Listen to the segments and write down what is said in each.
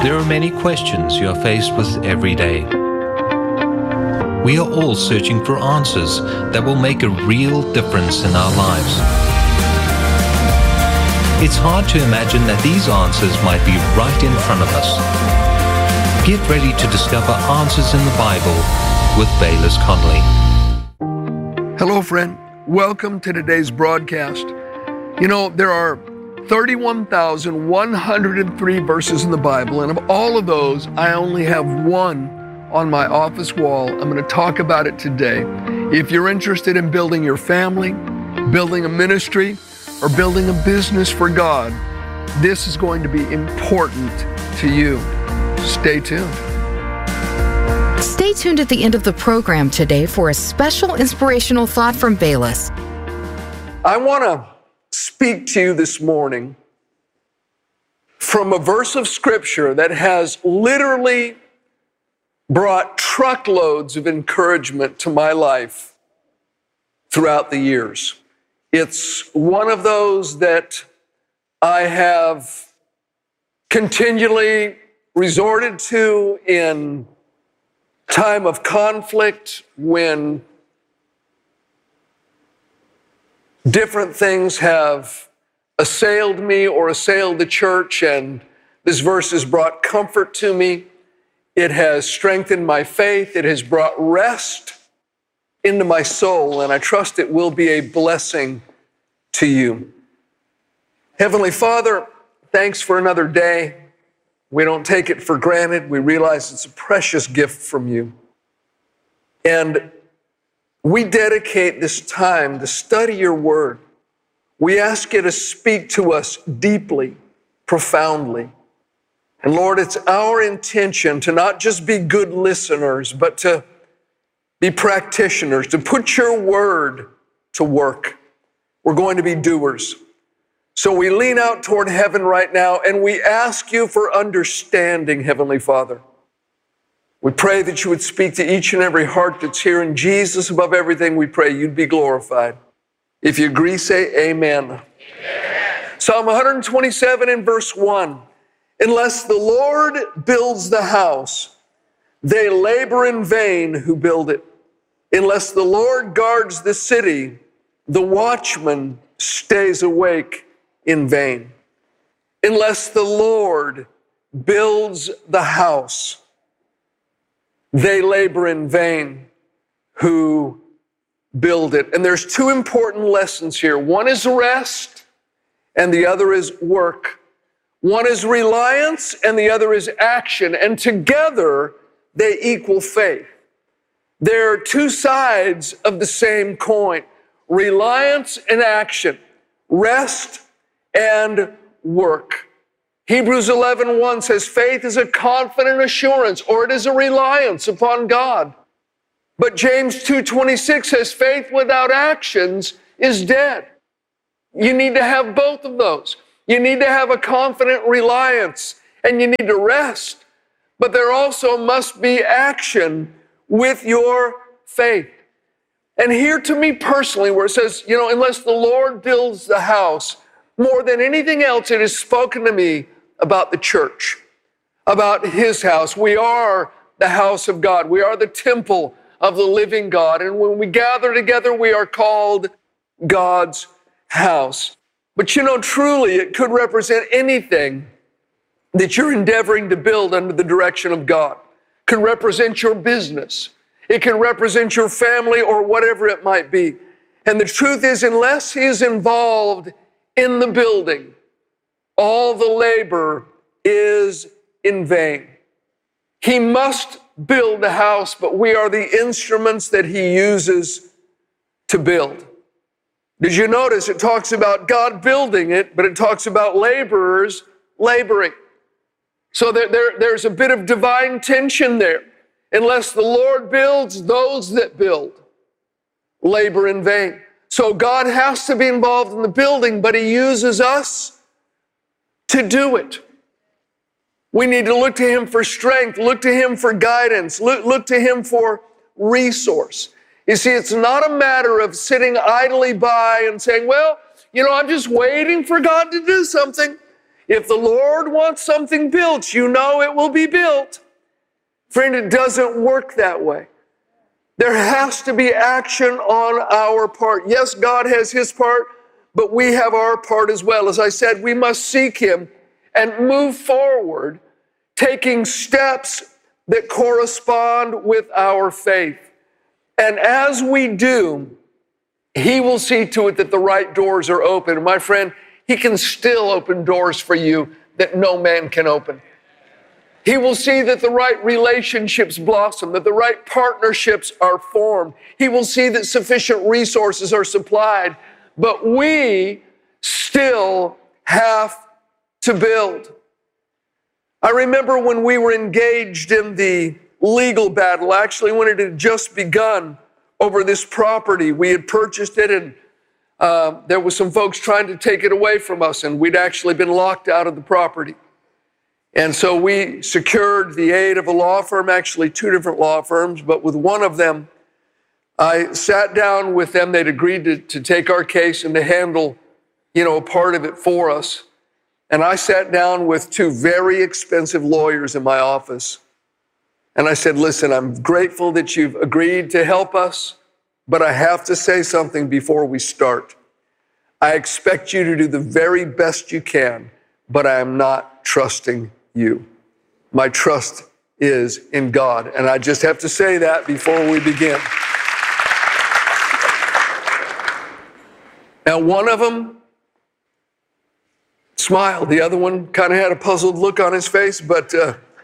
There are many questions you are faced with every day. We are all searching for answers that will make a real difference in our lives. It's hard to imagine that these answers might be right in front of us. Get ready to discover answers in the Bible with Baylis Conley. Hello, friend. Welcome to today's broadcast. You know, there are 31,103 verses in the Bible, and of all of those, I only have one on my office wall. I'm going to talk about it today. If you're interested in building your family, building a ministry, or building a business for God, this is going to be important to you. Stay tuned. Stay tuned at the end of the program today for a special inspirational thought from Baylis. I want to speak to you this morning from a verse of Scripture that has literally brought truckloads of encouragement to my life throughout the years. It's one of those that I have continually resorted to in time of conflict, when different things have assailed me or assailed the church, and this verse has brought comfort to me. It has strengthened my faith. It has brought rest into my soul, and I trust it will be a blessing to you. Heavenly Father, thanks for another day. We don't take it for granted. We realize it's a precious gift from you. And we dedicate this time to study your word. We ask you to speak to us deeply, profoundly. And Lord, it's our intention to not just be good listeners, but to be practitioners, to put your word to work. We're going to be doers. So we lean out toward heaven right now, and we ask you for understanding, Heavenly Father. We pray that you would speak to each and every heart that's here. In Jesus, above everything, we pray you'd be glorified. If you agree, say amen. Amen. Psalm 127 and verse 1. Unless the Lord builds the house, they labor in vain who build it. Unless the Lord guards the city, the watchman stays awake in vain. Unless the Lord builds the house, they labor in vain who build it. And there's two important lessons here. One is rest, and the other is work. One is reliance, and the other is action. And together, they equal faith. They're two sides of the same coin. Reliance and action. Rest and work. Hebrews 11:1 says, faith is a confident assurance, or it is a reliance upon God. But James 2:26 says, faith without actions is dead. You need to have both of those. You need to have a confident reliance, and you need to rest. But there also must be action with your faith. And here to me personally, where it says, you know, unless the Lord builds the house, more than anything else, it has spoken to me about the church, about his house. We are the house of God. We are the temple of the living God. And when we gather together, we are called God's house. But you know, truly, it could represent anything that you're endeavoring to build under the direction of God. It could represent your business. It can represent your family or whatever it might be. And the truth is, unless he is involved in the building, all the labor is in vain. He must build the house, but we are the instruments that he uses to build. Did you notice it talks about God building it, but it talks about laborers laboring. So there's a bit of divine tension there. Unless the Lord builds, those that build labor in vain. So God has to be involved in the building, but he uses us to do it. We need to look to him for strength, look to him for guidance, look to him for resource. You see, it's not a matter of sitting idly by and saying, well, you know, I'm just waiting for God to do something. If the Lord wants something built, you know it will be built. Friend, it doesn't work that way. There has to be action on our part. Yes, God has his part, but we have our part as well. As I said, we must seek him and move forward, taking steps that correspond with our faith. And as we do, he will see to it that the right doors are open. My friend, he can still open doors for you that no man can open. He will see that the right relationships blossom, that the right partnerships are formed. He will see that sufficient resources are supplied. But we still have to build. I remember when we were engaged in the legal battle, actually when it had just begun over this property. We had purchased it, and there was some folks trying to take it away from us, and we'd actually been locked out of the property. And so we secured the aid of a law firm, actually two different law firms, but with one of them, I sat down with them. They'd agreed to take our case and to handle, a part of it for us. And I sat down with two very expensive lawyers in my office. And I said, listen, I'm grateful that you've agreed to help us, but I have to say something before we start. I expect you to do the very best you can, but I am not trusting you. My trust is in God. And I just have to say that before we begin. Now, one of them smiled. The other one kind of had a puzzled look on his face, but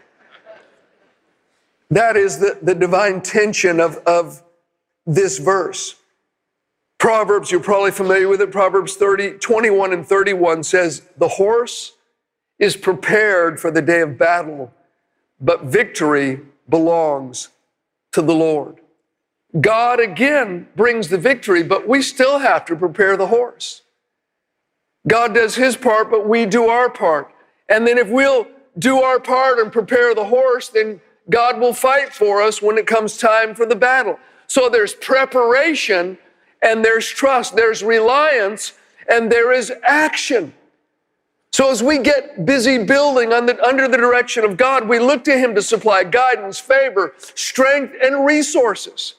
that is the divine tension of this verse. Proverbs, you're probably familiar with it. Proverbs 21 and 31 says, the horse is prepared for the day of battle, but victory belongs to the Lord. God again brings the victory, but we still have to prepare the horse. God does his part, but we do our part. And then if we'll do our part and prepare the horse, then God will fight for us when it comes time for the battle. So there's preparation and there's trust, there's reliance, and there is action. So as we get busy building under the direction of God, we look to him to supply guidance, favor, strength, and resources.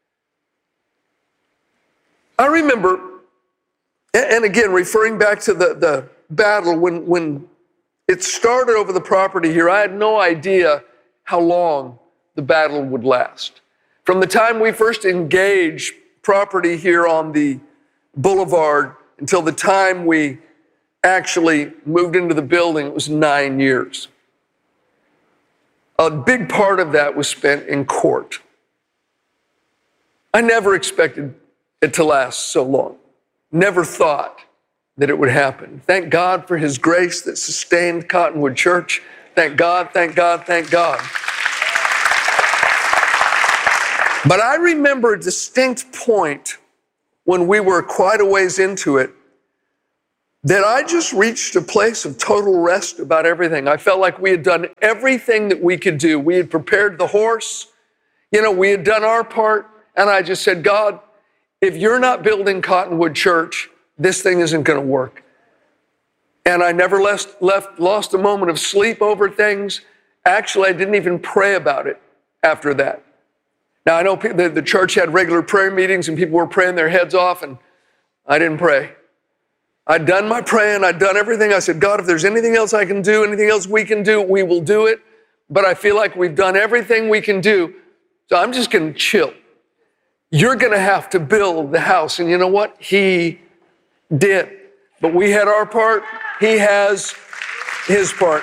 I remember, and again, referring back to the battle, when it started over the property here, I had no idea how long the battle would last. From the time we first engaged property here on the boulevard until the time we actually moved into the building, it was 9 years. A big part of that was spent in court. I never expected it to last so long. Never thought that it would happen. Thank God for his grace that sustained Cottonwood Church. Thank God, thank God, thank God. But I remember a distinct point when we were quite a ways into it that I just reached a place of total rest about everything. I felt like we had done everything that we could do. We had prepared the horse. We had done our part. And I just said, God, if you're not building Cottonwood Church, this thing isn't going to work. And I never lost a moment of sleep over things. Actually, I didn't even pray about it after that. Now, I know the church had regular prayer meetings and people were praying their heads off, and I didn't pray. I'd done my praying. I'd done everything. I said, God, if there's anything else I can do, anything else we can do, we will do it. But I feel like we've done everything we can do, so I'm just going to chill. You're going to have to build the house. And you know what? He did. But we had our part. He has his part.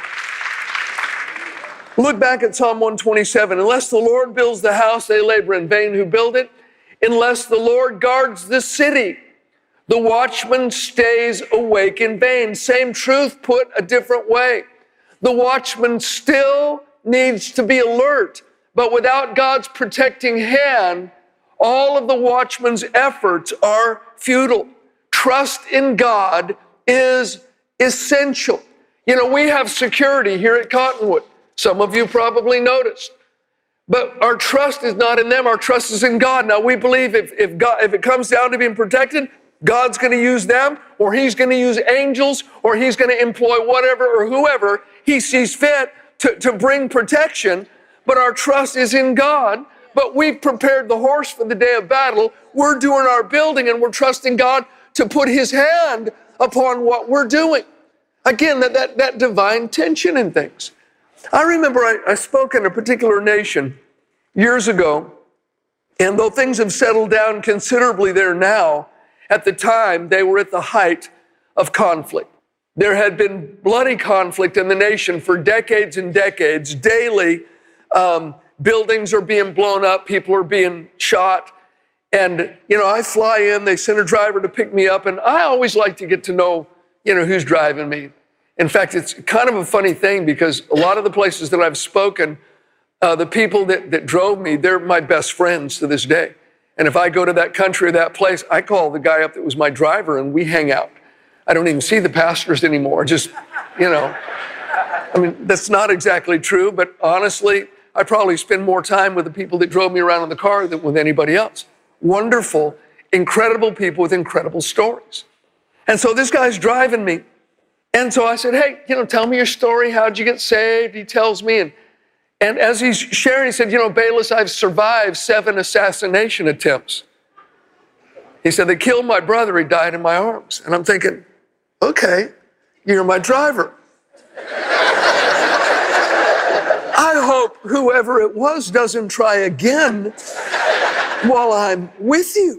Look back at Psalm 127. Unless the Lord builds the house, they labor in vain who build it. Unless the Lord guards the city, the watchman stays awake in vain. Same truth put a different way. The watchman still needs to be alert, but without God's protecting hand, all of the watchman's efforts are futile. Trust in God is essential. We have security here at Cottonwood. Some of you probably noticed. But our trust is not in them. Our trust is in God. Now, we believe if it comes down to being protected, God's going to use them, or he's going to use angels, or he's going to employ whatever or whoever he sees fit to bring protection. But our trust is in God. But we've prepared the horse for the day of battle. We're doing our building, and we're trusting God to put his hand upon what we're doing. Again, that divine tension in things. I remember I spoke in a particular nation years ago, and though things have settled down considerably there now, at the time they were at the height of conflict. There had been bloody conflict in the nation for decades and decades. Daily, buildings are being blown up, people are being shot. And, I fly in, they send a driver to pick me up, and I always like to get to know, who's driving me. In fact, it's kind of a funny thing because a lot of the places that I've spoken, the people that drove me, they're my best friends to this day. And if I go to that country or that place, I call the guy up that was my driver and we hang out. I don't even see the pastors anymore, just, that's not exactly true, but honestly, I probably spend more time with the people that drove me around in the car than with anybody else. Wonderful, incredible people with incredible stories. And so this guy's driving me. And so I said, hey, tell me your story. How'd you get saved? He tells me. And as he's sharing, he said, Bayless, I've survived 7 assassination attempts. He said, they killed my brother. He died in my arms. And I'm thinking, okay, you're my driver. I hope whoever it was doesn't try again while I'm with you.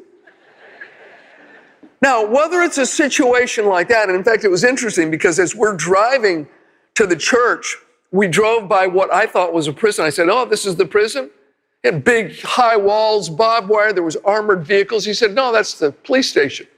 Now, whether it's a situation like that, and in fact, it was interesting because as we're driving to the church, we drove by what I thought was a prison. I said, oh, this is the prison? It had big high walls, barbed wire, there was armored vehicles. He said, no, that's the police station.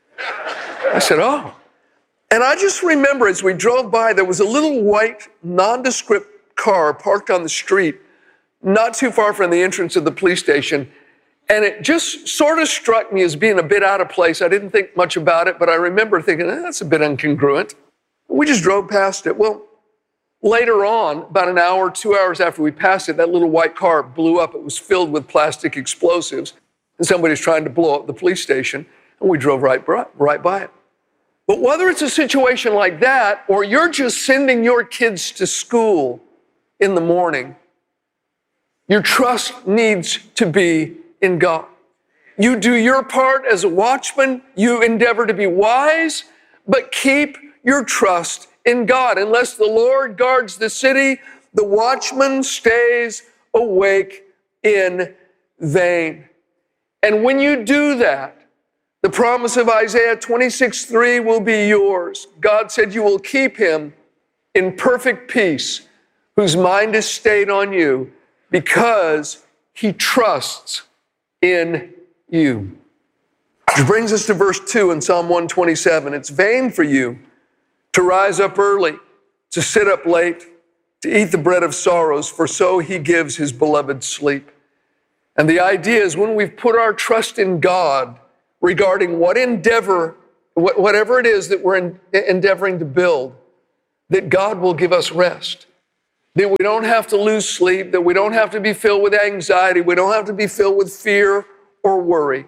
I said, oh. And I just remember as we drove by, there was a little white, nondescript car parked on the street, not too far from the entrance of the police station. And it just sort of struck me as being a bit out of place. I didn't think much about it, but I remember thinking, that's a bit incongruent. We just drove past it. Well, later on, about an hour, 2 hours after we passed it, that little white car blew up. It was filled with plastic explosives, and somebody's trying to blow up the police station, and we drove right by it. But whether it's a situation like that, or you're just sending your kids to school in the morning, your trust needs to be in God. You do your part as a watchman. You endeavor to be wise, but keep your trust in God. Unless the Lord guards the city, the watchman stays awake in vain. And when you do that, the promise of Isaiah 26:3 will be yours. God said you will keep him in perfect peace, whose mind is stayed on you, because he trusts in you. Which brings us to verse 2 in Psalm 127. It's vain for you to rise up early, to sit up late, to eat the bread of sorrows, for so he gives his beloved sleep. And the idea is when we've put our trust in God regarding whatever it is that we're endeavoring to build, that God will give us rest. That we don't have to lose sleep, that we don't have to be filled with anxiety, we don't have to be filled with fear or worry.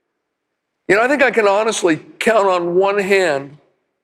I think I can honestly count on one hand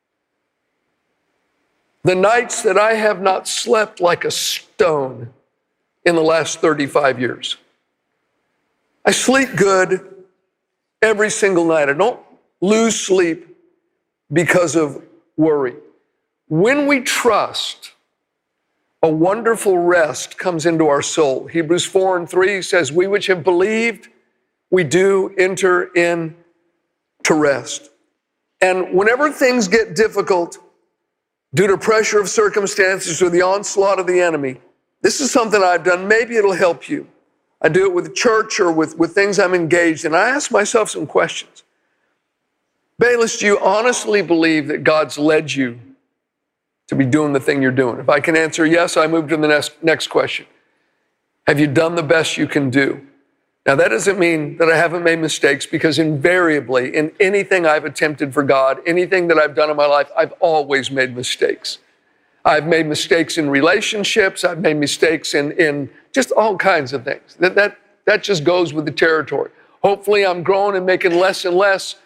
the nights that I have not slept like a stone in the last 35 years. I sleep good every single night. I don't lose sleep because of worry. When we trust, a wonderful rest comes into our soul. Hebrews 4:3 says, we which have believed, we do enter into rest. And whenever things get difficult due to pressure of circumstances or the onslaught of the enemy, this is something I've done. Maybe it'll help you. I do it with the church or with things I'm engaged in. I ask myself some questions. Bayless, do you honestly believe that God's led you to be doing the thing you're doing? If I can answer yes, I move to the next question. Have you done the best you can do? Now, that doesn't mean that I haven't made mistakes, because invariably in anything I've attempted for God, anything that I've done in my life, I've always made mistakes. I've made mistakes in relationships. I've made mistakes in just all kinds of things. That just goes with the territory. Hopefully I'm growing and making less and less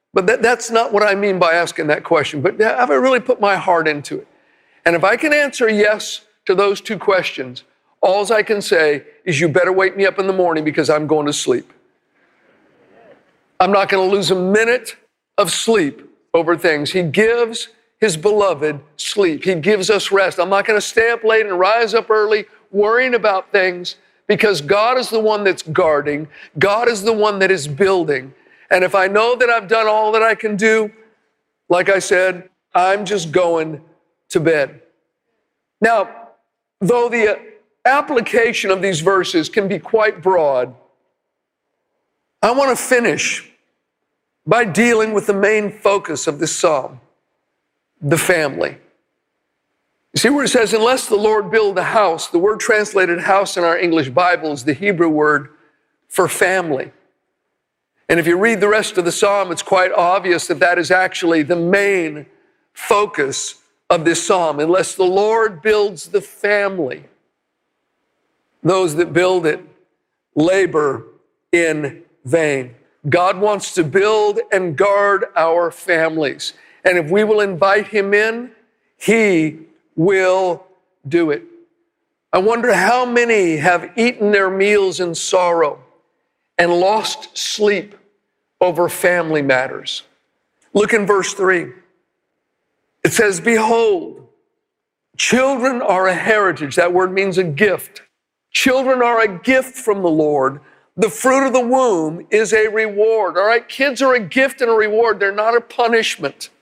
But that's not what I mean by asking that question. But have I really put my heart into it? And if I can answer yes to those two questions, all I can say is you better wake me up in the morning because I'm going to sleep. I'm not going to lose a minute of sleep over things. He gives his beloved sleep. He gives us rest. I'm not going to stay up late and rise up early worrying about things because God is the one that's guarding. God is the one that is building. And if I know that I've done all that I can do, like I said, I'm just going to bed. Now, though the application of these verses can be quite broad, I want to finish by dealing with the main focus of this psalm, the family. You see where it says, unless the Lord build a house, the word translated house in our English Bible is the Hebrew word for family. And if you read the rest of the psalm, it's quite obvious that that is actually the main focus of this psalm. Unless the Lord builds the family, those that build it labor in vain. God wants to build and guard our families. And if we will invite him in, he will do it. I wonder how many have eaten their meals in sorrow and lost sleep over family matters. Look in verse 3. It says, behold, children are a heritage. That word means a gift. Children are a gift from the Lord. The fruit of the womb is a reward. All right, kids are a gift and a reward. They're not a punishment.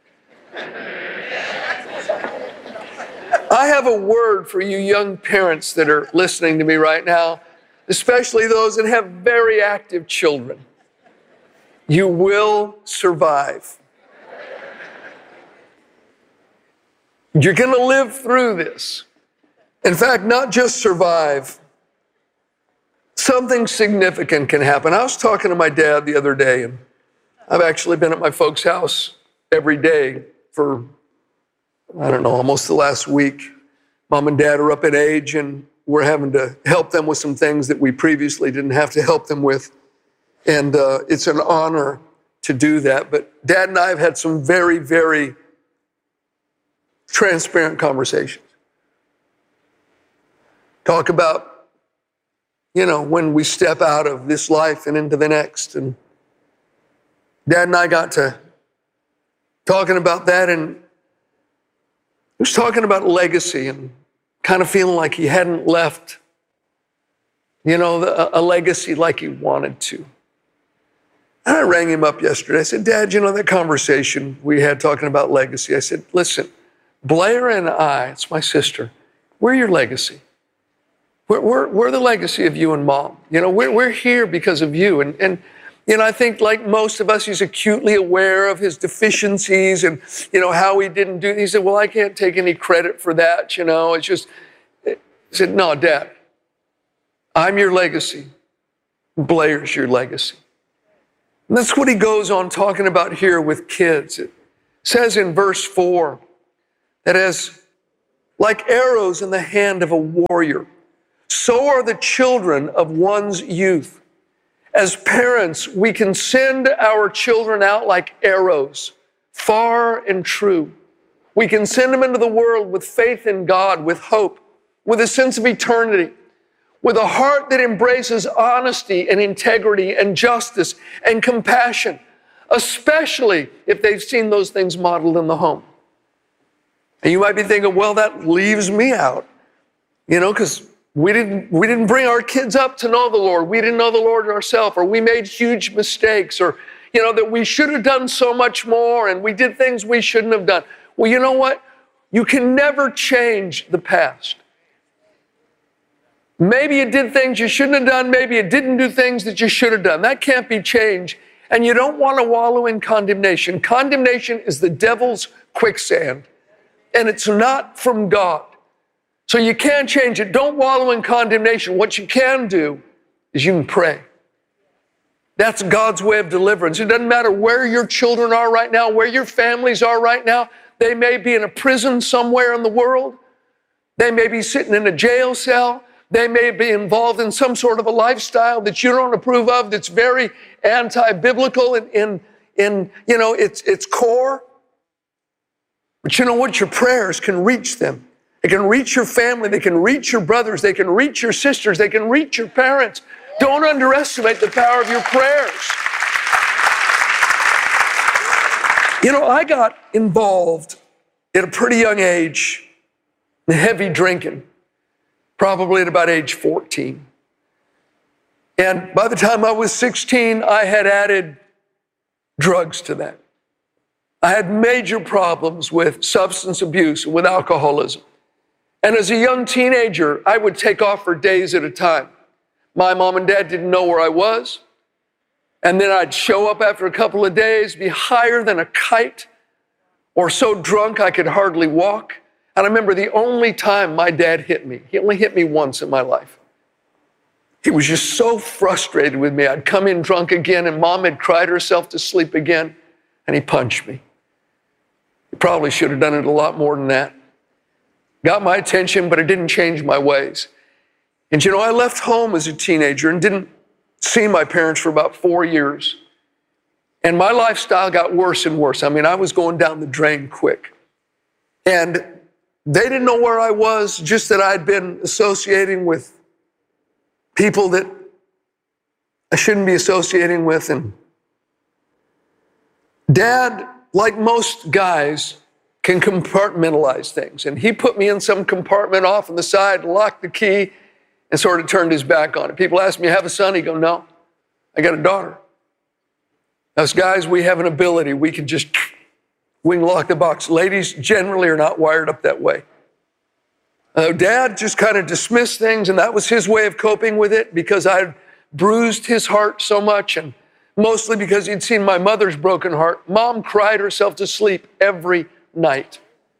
I have a word for you young parents that are listening to me right now, especially those that have very active children. You will survive. You're going to live through this. In fact, not just survive. Something significant can happen. I was talking to my dad the other day, and I've actually been at my folks' house every day for, almost the last week. Mom and Dad are up in age, and we're having to help them with some things that we previously didn't have to help them with. And it's an honor to do that. But Dad and I have had some very, very transparent conversations. Talk about, when we step out of this life and into the next. And Dad and I got to talking about that, and he was talking about legacy and kind of feeling like he hadn't left, a legacy like he wanted to. And I rang him up yesterday. I said, Dad, that conversation we had talking about legacy? I said, listen, Blair and I, it's my sister, we're your legacy. We're the legacy of you and Mom. We're here because of you. And I think like most of us, he's acutely aware of his deficiencies and, how he didn't do. He said, well, I can't take any credit for that. It's just, I said, no, Dad, I'm your legacy. Blair's your legacy. And that's what he goes on talking about here with kids. It says in verse 4 that as like arrows in the hand of a warrior, so are the children of one's youth. As parents, we can send our children out like arrows, far and true. We can send them into the world with faith in God, with hope, with a sense of eternity, with a heart that embraces honesty and integrity and justice and compassion, especially if they've seen those things modeled in the home. And you might be thinking, well, that leaves me out, because we didn't bring our kids up to know the Lord. We didn't know the Lord ourselves, or we made huge mistakes, or, that we should have done so much more, and we did things we shouldn't have done. Well, you know what? You can never change the past. Maybe you did things you shouldn't have done. Maybe you didn't do things that you should have done. That can't be changed. And you don't want to wallow in condemnation. Condemnation is the devil's quicksand, and it's not from God. So you can't change it. Don't wallow in condemnation. What you can do is you can pray. That's God's way of deliverance. It doesn't matter where your children are right now, where your families are right now. They may be in a prison somewhere in the world. They may be sitting in a jail cell. They may be involved in some sort of a lifestyle that you don't approve of, that's very anti-biblical in in its core. But you know what? Your prayers can reach them. They can reach your family. They can reach your brothers. They can reach your sisters. They can reach your parents. Don't underestimate the power of your prayers. I got involved at a pretty young age in heavy drinking, probably at about age 14. And by the time I was 16, I had added drugs to that. I had major problems with substance abuse and with alcoholism. And as a young teenager, I would take off for days at a time. My mom and dad didn't know where I was. And then I'd show up after a couple of days, be higher than a kite, or so drunk I could hardly walk. And I remember the only time my dad hit me, he only hit me once in my life. He was just so frustrated with me. I'd come in drunk again, and Mom had cried herself to sleep again, and he punched me. He probably should have done it a lot more than that. Got my attention, but it didn't change my ways. And I left home as a teenager and didn't see my parents for about 4 years. And my lifestyle got worse and worse. I was going down the drain quick. And they didn't know where I was, just that I'd been associating with people that I shouldn't be associating with. And Dad, like most guys, can compartmentalize things. And he put me in some compartment off on the side, locked the key, and sort of turned his back on it. People ask me, have a son? He go, no, I got a daughter. Us guys, we have an ability. We can lock the box. Ladies generally are not wired up that way. Dad just kind of dismissed things, and that was his way of coping with it, because I'd bruised his heart so much, and mostly because he'd seen my mother's broken heart. Mom cried herself to sleep every night.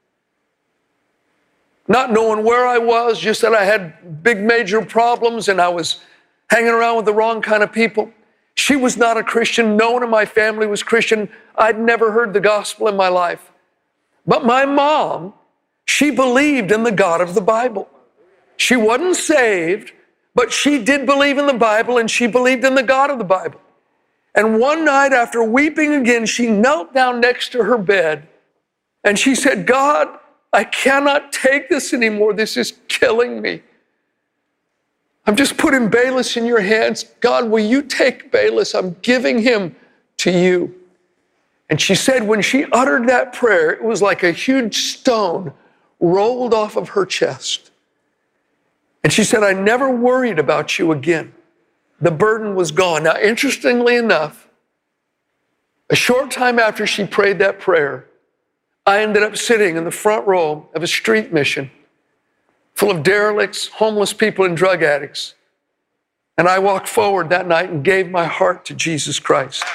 Not knowing where I was, just that I had big major problems and I was hanging around with the wrong kind of people. She was not a Christian. No one in my family was Christian. I'd never heard the gospel in my life. But my mom, she believed in the God of the Bible. She wasn't saved, but she did believe in the Bible, and she believed in the God of the Bible. And one night, after weeping again, she knelt down next to her bed and she said, God, I cannot take this anymore. This is killing me. I'm just putting Bayless in your hands. God, will you take Bayless? I'm giving him to you. And she said when she uttered that prayer, it was like a huge stone rolled off of her chest. And she said, I never worried about you again. The burden was gone. Now, interestingly enough, a short time after she prayed that prayer, I ended up sitting in the front row of a street mission full of derelicts, homeless people, and drug addicts. And I walked forward that night and gave my heart to Jesus Christ.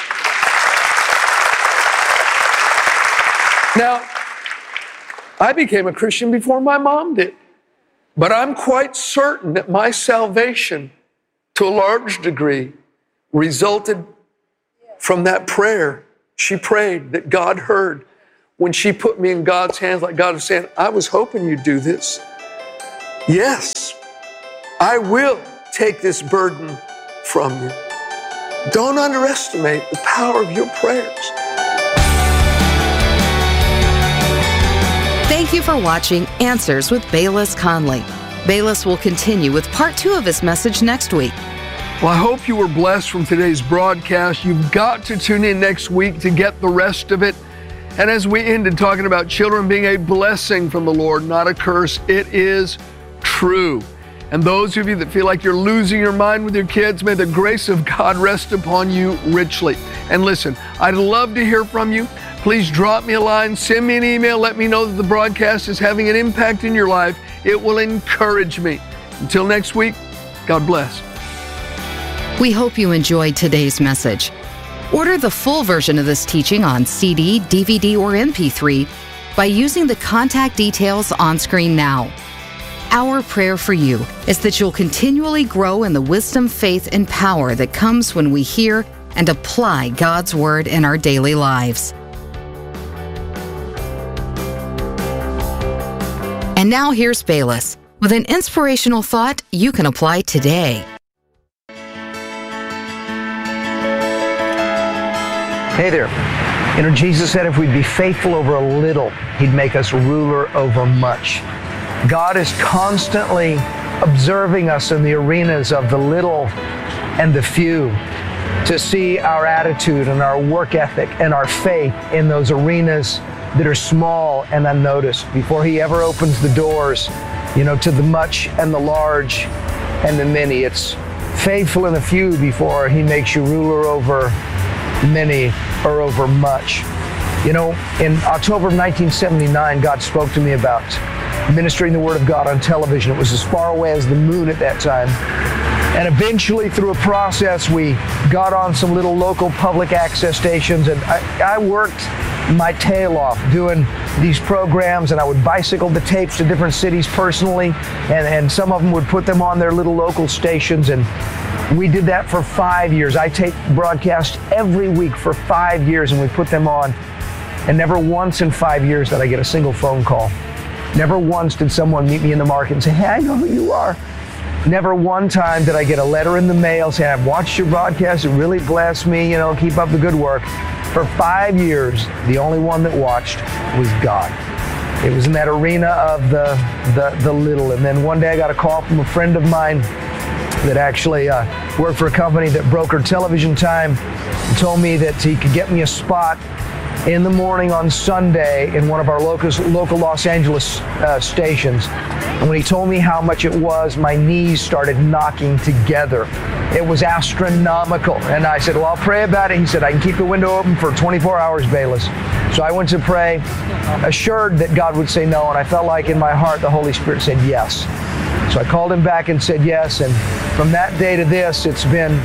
Now, I became a Christian before my mom did, but I'm quite certain that my salvation, to a large degree, resulted from that prayer she prayed that God heard when she put me in God's hands, like God was saying, I was hoping you'd do this. Yes, I will take this burden from you. Don't underestimate the power of your prayers. Thank you for watching Answers with Bayless Conley. Bayless will continue with part 2 of his message next week. Well, I hope you were blessed from today's broadcast. You've got to tune in next week to get the rest of it. And as we ended talking about children being a blessing from the Lord, not a curse, it is true. And those of you that feel like you're losing your mind with your kids, may the grace of God rest upon you richly. And listen, I'd love to hear from you. Please drop me a line, send me an email, let me know that the broadcast is having an impact in your life. It will encourage me. Until next week, God bless. We hope you enjoyed today's message. Order the full version of this teaching on CD, DVD, or MP3 by using the contact details on screen now. Our prayer for you is that you'll continually grow in the wisdom, faith, and power that comes when we hear and apply God's Word in our daily lives. And now here's Bayless with an inspirational thought you can apply today. Hey there. You know, Jesus said if we'd be faithful over a little, He'd make us ruler over much. God is constantly observing us in the arenas of the little and the few to see our attitude and our work ethic and our faith in those arenas that are small and unnoticed before He ever opens the doors, you know, to the much and the large and the many. It's faithful in a few before He makes you ruler over many or over much. You know, in October of 1979, God spoke to me about ministering the Word of God on television. It was as far away as the moon at that time. And eventually, through a process, we got on some little local public access stations, and I worked my tail off doing these programs, and I would bicycle the tapes to different cities personally, and some of them would put them on their little local stations, and we did that for 5 years. I taped broadcasts every week for 5 years, and we put them on. And never once in 5 years did I get a single phone call. Never once did someone meet me in the market and say, hey, I know who you are. Never one time did I get a letter in the mail saying, I've watched your broadcast, it really blessed me, you know, keep up the good work. For 5 years, the only one that watched was God. It was in that arena of the little. And then one day I got a call from a friend of mine that actually worked for a company that brokered television time and told me that he could get me a spot in the morning on Sunday in one of our local Los Angeles stations. And when he told me how much it was, my knees started knocking together. It was astronomical. And I said, well, I'll pray about it. He said, I can keep the window open for 24 hours, Bayless. So I went to pray, assured that God would say no, and I felt like in my heart the Holy Spirit said yes. So I called him back and said yes, and from that day to this, it's been,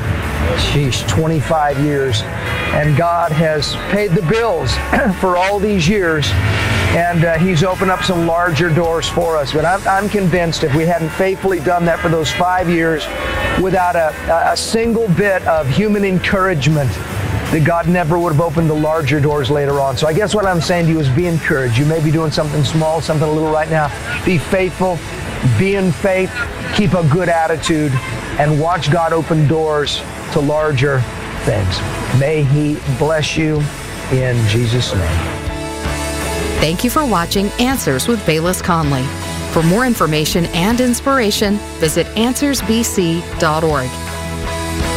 25 years. And God has paid the bills for all these years, and He's opened up some larger doors for us. But I'm convinced if we hadn't faithfully done that for those 5 years without a single bit of human encouragement, that God never would have opened the larger doors later on. So I guess what I'm saying to you is be encouraged. You may be doing something small, something a little right now. Be faithful, be in faith, keep a good attitude, and watch God open doors to larger things. May He bless you in Jesus' name. Thank you for watching Answers with Bayless Conley. For more information and inspiration, visit AnswersBC.org.